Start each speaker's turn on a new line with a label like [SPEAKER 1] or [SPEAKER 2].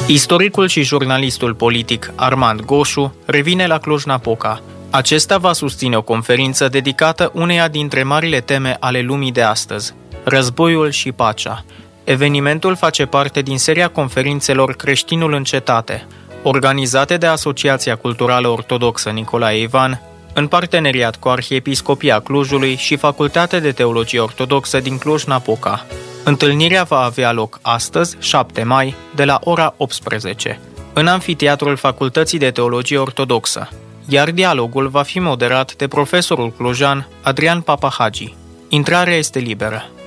[SPEAKER 1] Istoricul și jurnalistul politic Armand Goșu revine la Cluj-Napoca. Acesta va susține o conferință dedicată uneia dintre marile teme ale lumii de astăzi, războiul și pacea. Evenimentul face parte din seria conferințelor Creștinul în cetate, organizate de Asociația Culturală Ortodoxă Nicolae Ivan, în parteneriat cu Arhiepiscopia Clujului și Facultatea de Teologie Ortodoxă din Cluj-Napoca. Întâlnirea va avea loc astăzi, 7 mai, de la ora 18, în Amfiteatrul Facultății de Teologie Ortodoxă, iar dialogul va fi moderat de profesorul clujan Adrian Papahagi. Intrarea este liberă.